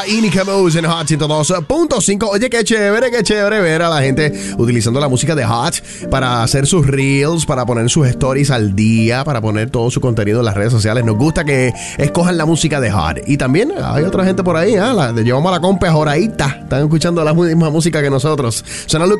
y Nika Mouse en Hot 102.5. Oye, qué chévere ver a la gente utilizando la música de Hot para hacer sus reels, para poner sus stories al día, para poner todo su contenido en las redes sociales. Nos gusta que escojan la música de Hot. Y también hay otra gente por ahí, llevamos a la compa Joraíta. Están escuchando la misma música que nosotros. Suena Lucas